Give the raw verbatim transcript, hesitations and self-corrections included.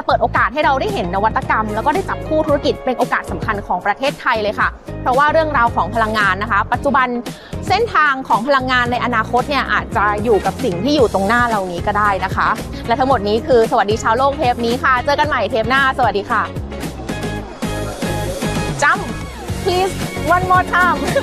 ปิดโอกาสให้เราได้เห็นนวัตกรรมแล้วก็ได้จับคู่ธุรกิจเป็นโอกาสสำคัญของประเทศไทยเลยค่ะเพราะว่าเรื่องราวของพลังงานนะคะปัจจุบันเส้นทางของพลังงานในอนาคตเนี่ยอาจจะอยู่กับสิ่งที่อยู่ตรงหน้าเรานี้ก็ได้นะคะและทั้งหมดนี้คือสวัสดีชาวโลกเทปนี้ค่ะเจอกันใหม่เทปหน้าสวัสดีค่ะ Jump please one more time